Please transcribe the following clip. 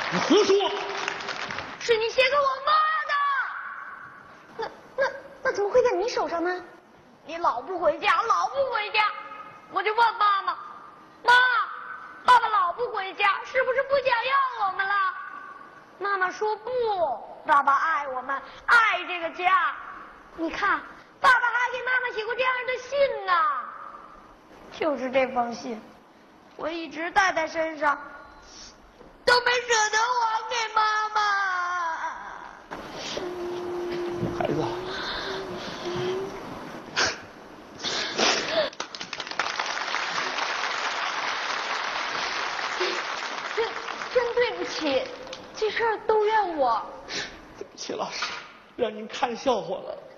你胡说！ 是你写给我妈的。 那怎么会在你手上呢？ 你老不回家，老不回家，我就问妈妈，妈，爸爸老不回家，是不是不想要我们了？妈妈说不，爸爸爱我们，爱这个家。你看，爸爸还给妈妈写过这样的信呢。就是这封信，我一直带在身上，都没舍得还给妈妈。 孩子， 真对不起，这事儿都怨我。 对不起，老师，让您看笑话了。